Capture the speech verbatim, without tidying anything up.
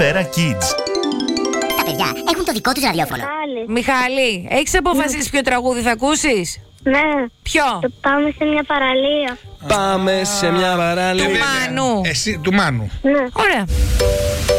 Σφαίρα Kids. Τα παιδιά έχουν το δικό τους ραδιόφωνο. Μιχάλη, έχεις αποφασίσει ποιο τραγούδι θα ακούσεις? Ναι. Ποιο? Το πάμε σε μια παραλία. Πάμε σε μια παραλία. Του Μάνου. Εσύ, του Μάνου. Ναι. Ωραία.